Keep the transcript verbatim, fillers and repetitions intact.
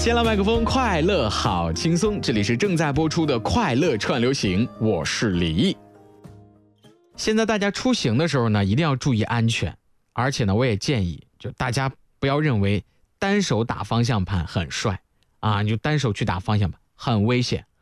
先来麦克风，快乐好轻松，这里是正在播出的快乐串流行，我是李毅。现在大家出行的时候呢，一定要注意安全，而且呢，我也建议，就大家不要认为单手打方向盘很帅啊，你就单手去打方向盘很危险